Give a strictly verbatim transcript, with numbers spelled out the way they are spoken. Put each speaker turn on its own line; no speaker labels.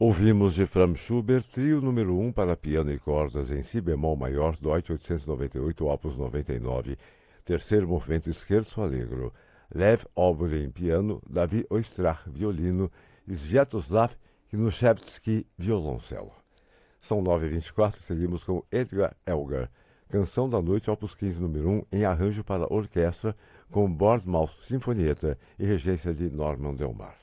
Ouvimos de Franz Schubert, trio número um para piano e cordas em si bemol maior, Deutsch oitocentos e noventa e oito, opus noventa e nove, terceiro movimento scherzo allegro. Lev Oborin, piano, Davi Oistrakh, violino, Sviatoslav Knushevsky, violoncelo. São nove e vinte e quatro, seguimos com Edgar Elgar, Canção da Noite, opus quinze, número um, em arranjo para orquestra, com Bournemouth Sinfonietta e regência de Norman Delmar.